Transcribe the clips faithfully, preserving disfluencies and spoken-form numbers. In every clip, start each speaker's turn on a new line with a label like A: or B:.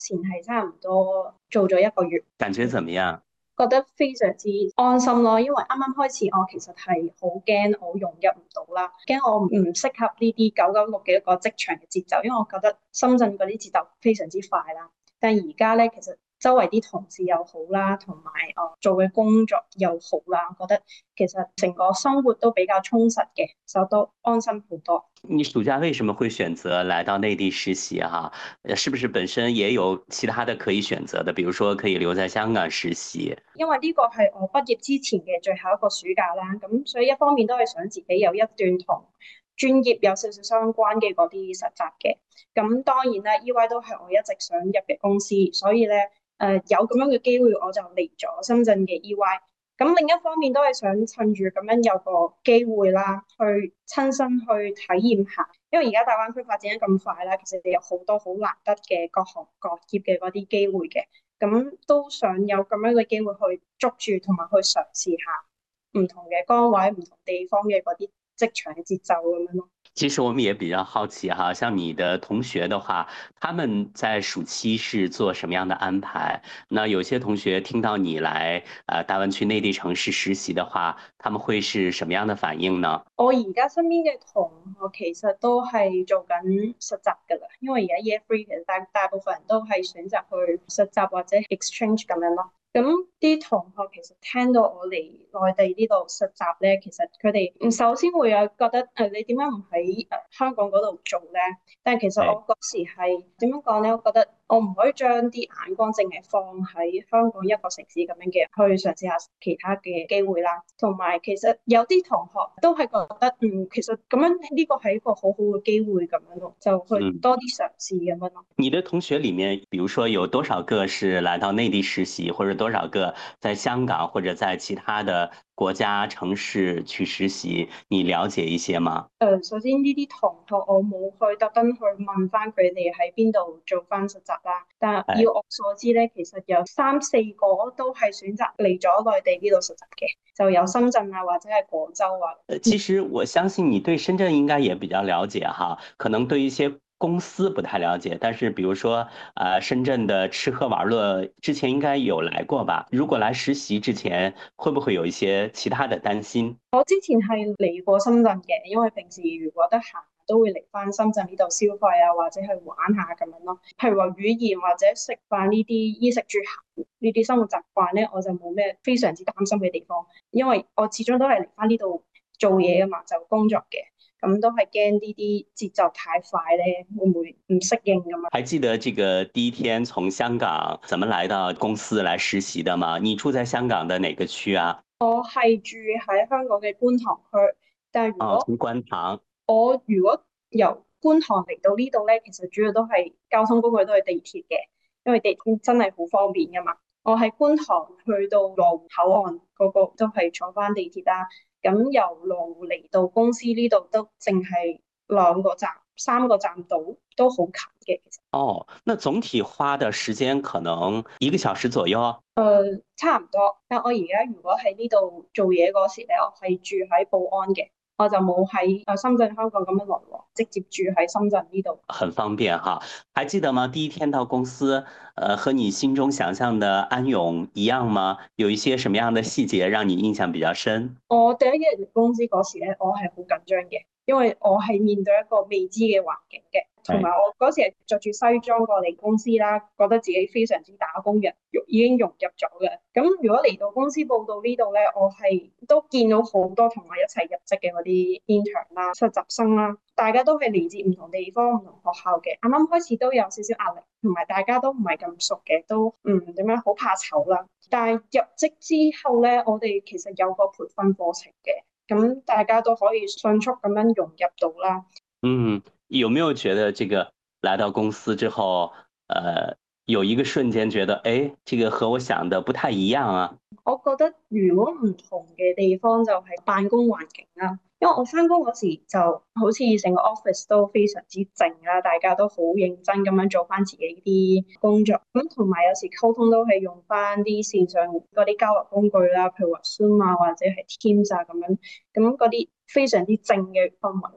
A: 前係差唔多做咗一個月，
B: 感覺怎麼樣？
A: 覺得非常之安心咯。因為啱啱開始我其實係好驚我融入唔到啦，驚我唔適合呢啲九九六嘅一個職場嘅節奏，因為我覺得深圳嗰啲節奏非常之快啦。但係而家咧，其實周圍啲同事又好啦，同埋我做嘅工作又好啦，覺得其實成個生活都比較充實嘅，就都安心好多。
B: 你暑假為什麼會選擇來到內地實習哈？呃是不是本身也有其他的可以選擇的？比如說可以留在香港實習。
A: 因為呢個係我畢業之前嘅最後一個暑假啦，咁所以一方面都係想自己有一段同專業有少少相關嘅嗰啲實習嘅。咁當然啦，E Y 都係我一直想入嘅公司，所以咧誒、呃、有咁樣嘅機會我就嚟咗深圳嘅 E Y。咁另一方面都係想趁住咁樣有個機會啦，去親身去體驗下，因為而家大灣區發展得咁快啦，其實有好多好難得嘅各行各業嘅嗰啲機會嘅。咁都想有咁樣嘅機會去捉住同埋去嘗試下唔同嘅崗位、唔同地方嘅嗰啲職場嘅節奏咁樣咯。
B: 其實我們也比較好奇哈，像你的同學的話，他們在暑期是做什麼樣的安排？那有些同學聽到你來呃大灣區內地城市實習的話，他們會是什麼樣的反應呢？
A: 我而家身邊嘅同學其實都係做緊實習㗎啦，因為而家 year three 其實大大部分人都係選擇去實習或者 exchange 咁樣咯。咁啲同學其實聽到我嚟內地呢度實習咧，其實佢哋嗯首先會有覺得誒、呃、你點解唔喺誒香港嗰度做咧？但係其實我嗰時係點樣講咧？我覺得我唔可以將啲眼光淨係放喺香港一個城市咁樣嘅，去嘗試下其他嘅機會啦。同埋其實有啲同學都係覺得嗯，其實咁樣呢個係一個好好嘅機會咁樣咯，就去
B: 嗯。
A: 多啲嘗試咁樣咯。
B: 你的同學裡面，比如說有多少個是來到內地實習，或者多少個在香港或者在其他的國家城市去實習，你了解一些嗎？
A: 誒、呃，首先呢啲同學我冇去特登去問翻佢哋喺邊度做翻實習啦，但係以
B: 哎，
A: 我所知咧，其實有三四個都係選擇嚟咗內地呢度實習嘅，就有深圳啊或者係廣州啊。
B: 呃，其實我相信你對深圳應該也比較了解哈，可能對一些公司不太了解，但是比如說，呃，深圳的吃喝玩樂之前應該有來過吧？如果來實習之前，會不會有一些其他的擔心？
A: 我之前係嚟過深圳嘅，因為平時如果得閒都會嚟翻深圳呢度消費啊，或者去玩下咁樣咯。譬如話語言或者食飯呢啲衣食住行呢啲生活習慣咧，我就冇咩非常之擔心嘅地方，因為我始終都係嚟翻呢度做嘢啊嘛，就工作嘅，咁都係驚呢啲節奏太快咧，會唔會唔適應咁啊？
B: 還記得這個第一天從香港怎麼來到公司來實習的嗎？你住在香港的哪個區啊？
A: 我係住喺香港嘅觀塘區，但係如
B: 哦，
A: 果
B: 從觀塘。
A: 我如果由觀塘嚟到呢度咧，其實主要都係交通工具都係地鐵嘅，因為地鐵真係好方便噶嘛。我喺觀塘去到羅湖口岸嗰個都係坐翻地鐵啦。咁由羅湖嚟到公司呢度都淨係兩個站、三個站到，都好近嘅。其實
B: 哦，那總體花的時間可能一個小時左右。
A: 誒差唔多。但我而家如果喺呢度做嘢嗰時咧，我係住喺寶安嘅，我就冇喺誒深圳、香港咁樣來往，直接住喺深圳呢度。
B: 很方便哈。還記得嗎？第一天到公司，呃，和你心中想象的安永一樣嗎？有一些什麼樣的細節讓你印象比較深？
A: 我第一日入公司嗰時咧，我係好緊張嘅，因為我係面對一個未知嘅環境嘅，同埋
B: 係。
A: 我嗰時係着住西裝過嚟公司啦，覺得自己非常之打工人，已經融入咗嘅。咁如果嚟到公司報到呢度咧，我係都見到好多同我一齊入職嘅嗰啲 intern 啦、實習生啦，大家都係嚟自唔同地方、唔同學校嘅。啱啱開始都有少少壓力，同埋大家都唔係咁熟嘅，都嗯點樣好怕醜啦。但係入職之後咧，我哋其實有個培訓課程嘅，咁大家都可以迅速咁樣融入到啦。
B: 嗯，有沒有覺得這個來到公司之後，呃，有一個瞬間覺得，哎，這個和我想的不太一樣啊？
A: 我覺得如果唔同嘅地方就係辦公環境啦，因為我翻工嗰時就好似成個 office 都非常之靜啦，大家都好認真咁樣做翻自己啲工作，咁同埋有時溝通都係用翻啲線上嗰啲交流工具啦，譬如話 Zoom 啊或者係 Teams 啊咁樣，咁嗰啲非常之靜嘅氛圍咧，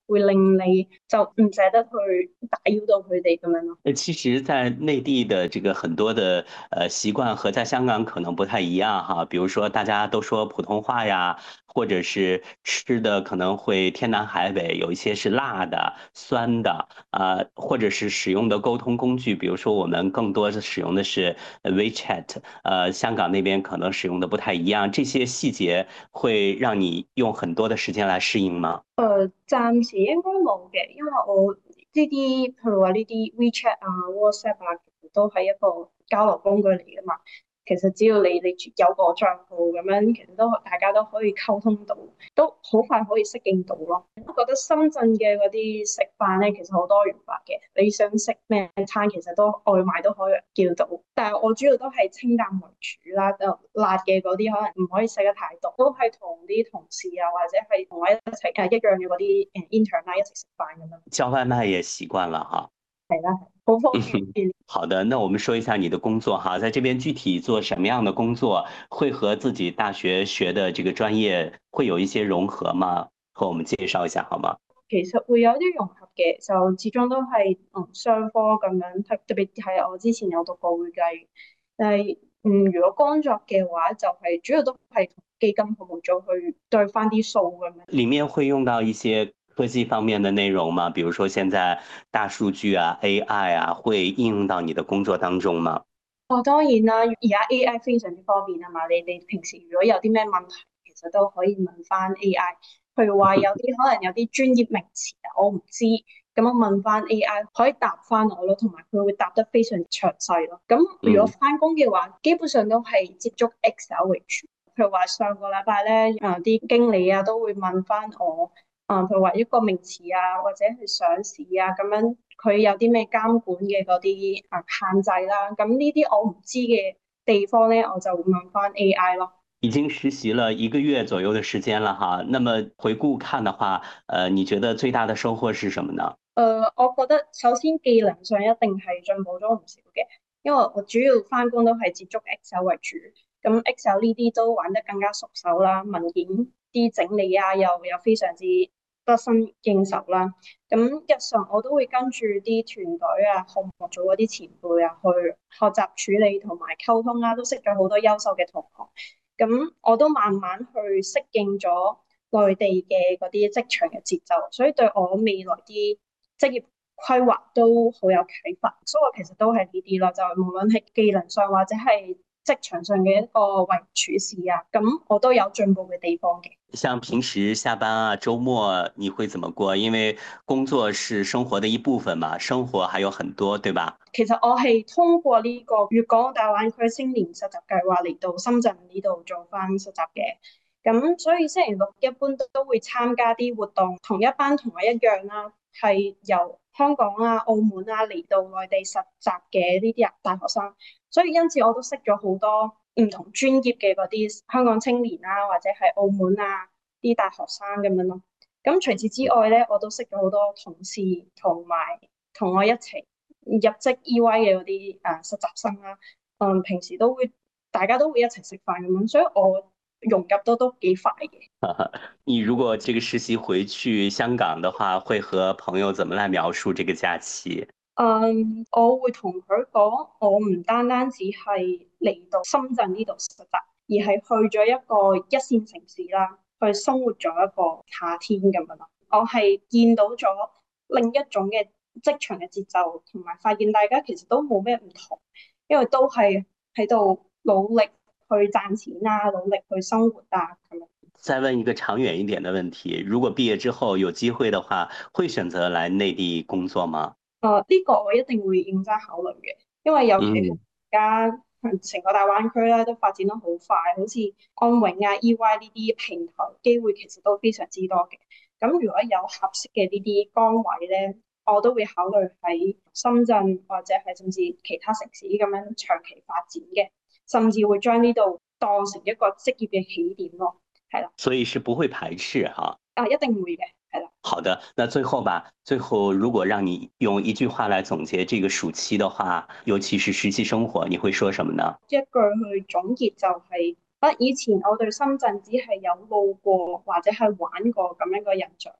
A: 會令你就唔捨得去打擾到佢哋咁樣咯。
B: 呃，其实在内地的这个很多的呃习惯和在香港可能不太一样哈，比如说大家都说普通话呀，或者是吃的可能会天南海北，有一些是辣的、酸的，啊、或者是使用的沟通工具，比如说我們更多的使用的是呃 WeChat，呃，香港那邊可能使用的不太一樣，這些細節會讓你用很多的時間來適應嗎？
A: 誒，暫時應該冇嘅，因為我呢啲譬如話呢啲 WeChat 啊、WhatsApp 啊，其實都係一個交流工具嚟㗎嘛。其實只要你你有個帳號咁樣，其實都大家都可以溝通到，都好快可以適應到咯。我覺得深圳嘅嗰啲食飯咧，其實好多元化嘅，你想食咩餐其實都外賣都可以叫到。但係我主要都係清淡為主啦，就辣嘅嗰啲可能唔可以食得太多，都係同啲同事啊或者係同我一齊誒一樣嘅嗰啲誒 intern 啦一齊食飯咁樣。
B: 叫外賣也習慣了哈。
A: 係啦，好方便。
B: 好的，那我們說一下你的工作哈，在這邊具體做什麼樣的工作，會和自己大學學的這個專業會有一些融合嗎？和我們介紹一下好嗎？
A: 其實會有啲融合嘅，就始終都係嗯商科咁樣，特特別係我之前有讀過會計，但係嗯如果工作嘅話，就係、主要都係同基金服務組去對翻啲數咁樣。
B: 裡面會用到一些科技方面的內容嗎？比如說現在大數據啊、A I 啊，會應用到你的工作當中嗎？
A: 哦，當然啦，而家 A I 非常之方便啊嘛，你你平時如果有啲咩問題，其實都可以問翻 A I。譬如話有啲可能有啲專業名詞啊，我唔知，咁我問翻 A I 可以答翻我咯，同埋佢會答得非常詳細咯。咁如果翻工嘅話，基本上都係接觸 Excel 為主。譬如話上個禮拜咧，啊啲經理啊都會問翻我。啊，譬如話一個名詞啊，或者係上市啊，咁樣佢有啲咩監管嘅嗰啲啊限制啦，咁呢啲我唔知嘅地方咧，我就會問翻 A I 咯。
B: 已經實習了一個月左右的時間了哈，那麼回顧看的話，呃，你覺得最大的收穫是什麼呢？
A: 誒、呃，我覺得首先技能上一定係進步咗唔少嘅，因為我主要翻工都係接觸 Excel 為主，咁 Excel 呢啲都玩得更加熟手啦，文件啲整理啊又又非常之得心應手啦。咁日常我都會跟住啲團隊啊、項目組嗰啲前輩啊去學習處理同埋溝通啦，都識咗好多優秀嘅同學。咁我都慢慢去適應咗內地嘅嗰啲職場嘅節奏，所以對我未來啲職業規劃都好有啟發。所以我其實都係呢啲咯，就無論係技能上或者係職場上嘅一個為人處事啊，咁我都有進步嘅地方嘅。
B: 像平時下班啊、週末你會怎麼過？因為工作是生活的一部分嘛，生活還有很多，對吧？
A: 其實我係通過呢個粵港澳大灣區青年實習計劃嚟到深圳呢度做翻實習嘅，咁所以星期六一般都都會參加啲活動，同一班同學一樣啦，係由香港啊、澳門啊嚟到內地實習嘅呢啲人大學生，所以因此我都識咗好多唔同專業嘅嗰啲香港青年啊，或者係澳門啊啲大學生咁樣咯。咁除此之外咧，我都識咗好多同事同埋同我一齊入職 E Y 嘅嗰啲誒實習生啦，嗯，平時都會大家都會一齊食飯咁樣，所以我融入得都幾快嘅。
B: 你如果這個實習回去香港的話，會和朋友怎麼來描述這個假期？
A: 嗯，我會同佢講，我唔單單只係嚟到深圳呢度實習，而係去咗一個一線城市啦，去生活咗一個夏天咁樣咯。我係見到咗另一種嘅職場嘅節奏，同埋發現大家其實都冇咩唔同，因為都係喺度努力去賺錢啊，努力去生活啊咁樣。
B: 再問一個長遠一點的問題，如果畢業之後有機會的話，會選擇來內地工作嗎？
A: 誒，呢個我一定會認真考慮嘅，因為尤其係而家成個大灣區咧都發展得好快，好似安永啊、E Y 呢啲平台機會其實都非常之多嘅。咁如果有合適嘅呢啲崗位咧，我都會考慮喺深圳或者係甚至其他城市咁樣長期發展嘅，甚至會將呢度當成一個職業嘅起點咯，係啦。
B: 所以是不會排斥哈。
A: 啊，一定會嘅，係啦。
B: 好的，那最後吧，最後如果讓你用一句話來總結這個暑期的話，尤其是實習生活，你會說什麼呢？
A: 一句去總結就係、是，啊，以前我對深圳只係有路過或者係玩過咁樣嘅印象，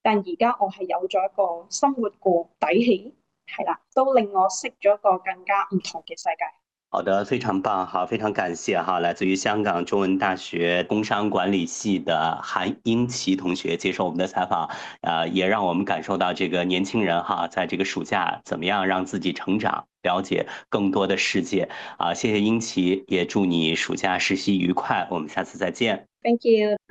A: 但而家我係有咗一個生活過底氣，係啦，都令我識咗一個更加唔同嘅世界。
B: 好的，非常棒哈，非常感謝哈，来自于香港中文大学工商管理系的韩英奇同学接受我们的采访，呃，也让我们感受到这个年轻人哈，在这个暑假怎么样让自己成长，了解更多的世界啊，谢谢英奇，也祝你暑假实习愉快，我们下次再见。
A: Thank you。